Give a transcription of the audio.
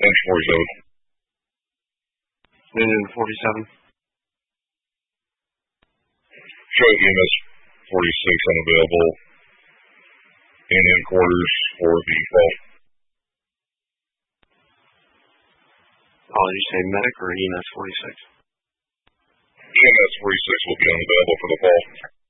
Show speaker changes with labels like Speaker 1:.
Speaker 1: Engine 47.
Speaker 2: Engine 47.
Speaker 1: Show EMS 46 unavailable and in quarters for the fault.
Speaker 2: Oh, did you say medic or EMS 46?
Speaker 1: EMS 46 will be unavailable for the fault.